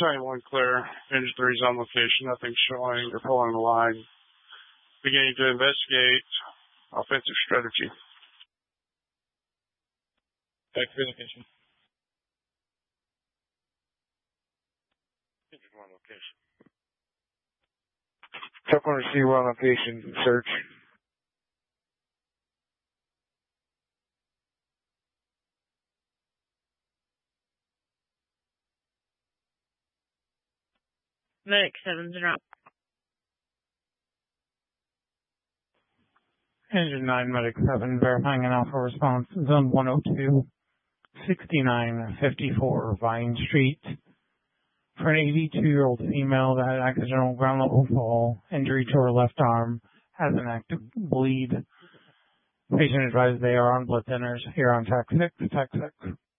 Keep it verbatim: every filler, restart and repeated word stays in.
twenty-one clear. Engine three is on location. Nothing showing. They're pulling the line. Beginning to investigate offensive strategy. Back to location. Engine one location. Truck one receiver on location. Search. Medic seven zero. Engine nine, Medic seven, verifying an alpha response, zone one oh two, sixty-nine fifty-four Vine Street. For an eighty-two-year-old female that had accidental ground level fall, injury to her left arm, has an active bleed. Patient advised they are on blood thinners here on T A C six, T A C six.